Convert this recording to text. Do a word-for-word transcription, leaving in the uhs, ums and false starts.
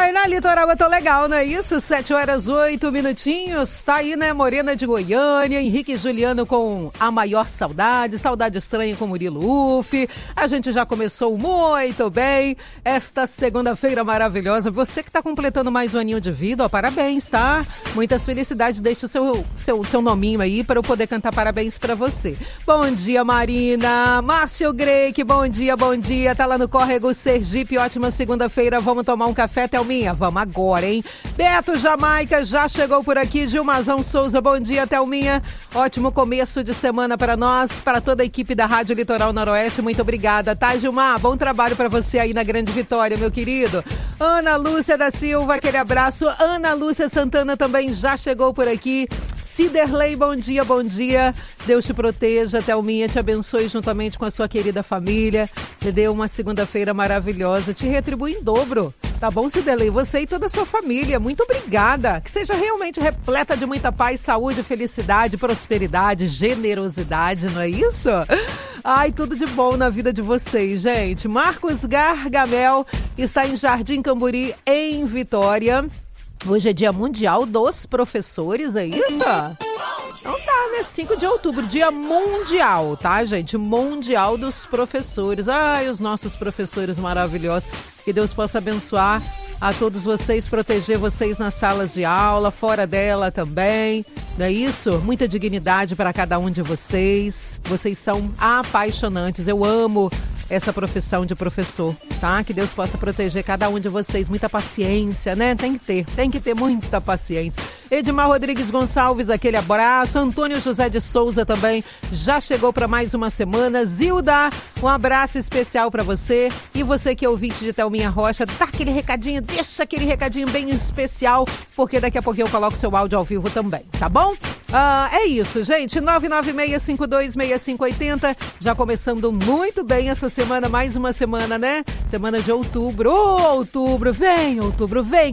Ai, na Litoral eu tô legal, não é isso? Sete horas, oito minutinhos. Tá aí, né? Morena de Goiânia, Henrique e Juliano com A Maior Saudade, Saudade Estranha com Murilo Uf. A gente já começou muito bem esta segunda-feira maravilhosa. Você que tá completando mais um aninho de vida, ó, parabéns, tá? Muitas felicidades. Deixa o seu, seu, seu nominho aí para eu poder cantar parabéns pra você. Bom dia, Marina. Márcio Greik, bom dia, bom dia. Tá lá no Córrego Sergipe, ótima segunda-feira. Vamos tomar um café, Thelminha? Vamos agora, hein? Beto Jamaica já chegou por aqui. Gilmazão Souza, bom dia, Thelminha. Ótimo começo de semana para nós, para toda a equipe da Rádio Litoral Noroeste. Muito obrigada, tá, Gilmar? Bom trabalho para você aí na Grande Vitória, meu querido. Ana Lúcia da Silva, aquele abraço. Ana Lúcia Santana também já chegou por aqui. Ciderley, bom dia, bom dia. Deus te proteja, Thelminha, te abençoe juntamente com a sua querida família. Te dê uma segunda-feira maravilhosa, te retribui em dobro. Tá bom, Ciderley? Você e toda a sua família, muito obrigada. Que seja realmente repleta de muita paz, saúde, felicidade, prosperidade, generosidade, não é isso? Ai, tudo de bom na vida de vocês, gente. Marcos Gargamel está em Jardim Camburi, em Vitória. Hoje é Dia Mundial dos Professores, é isso? Então tá, né? cinco de outubro, Dia Mundial, tá, gente? Mundial dos Professores. Ai, os nossos professores maravilhosos. Que Deus possa abençoar a todos vocês, proteger vocês nas salas de aula, fora dela também. Não é isso? Muita dignidade para cada um de vocês. Vocês são apaixonantes. Eu amo essa profissão de professor, tá? Que Deus possa proteger cada um de vocês. Muita paciência, né? Tem que ter, tem que ter muita paciência. Edmar Rodrigues Gonçalves, aquele abraço. Antônio José de Souza também já chegou para mais uma semana. Zilda, um abraço especial para você. E você que é ouvinte de Thelminha Rocha, dá aquele recadinho, deixa aquele recadinho bem especial, porque daqui a pouquinho eu coloco seu áudio ao vivo também, tá bom? Ah, é isso, gente. nove nove seis cinco dois seis cinco oito zero. Já começando muito bem essa semana, mais uma semana, né? Semana de outubro. Ô, outubro, vem, outubro, vem.